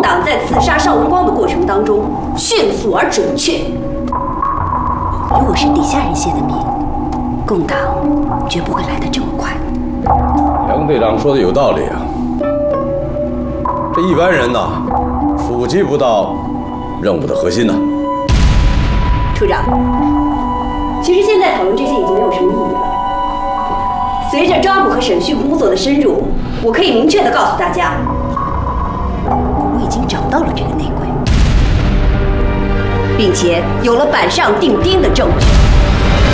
党在刺杀邵文光的过程当中迅速而准确。如果是底下人泄的密，共党绝不会来得这么快。 杨队长说的有道理啊，这一般人呐，触及不到任务的核心呐。 处长，其实现在讨论这些已经没有什么意义了。随着抓捕和审讯工作的深入，我可以明确地告诉大家，我已经找到了这个内鬼，并且有了板上钉钉的证据。